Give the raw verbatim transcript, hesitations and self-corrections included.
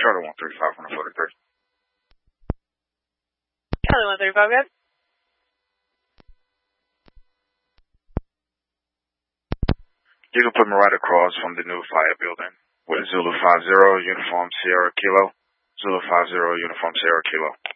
Charlie one three five one forty-three. Charlie one three five, good. You can put me right across from the new fire building with Zulu five zero, Uniform Sierra Kilo. Zulu five zero, Uniform Sierra Kilo.